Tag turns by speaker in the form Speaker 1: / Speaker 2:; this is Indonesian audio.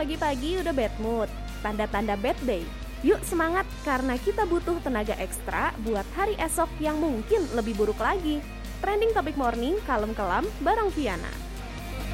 Speaker 1: pagi-pagi udah bad mood, tanda-tanda bad day. Yuk semangat karena kita butuh tenaga ekstra buat hari esok yang mungkin lebih buruk lagi. Trending Topic Morning, kalem kelam bareng Viana.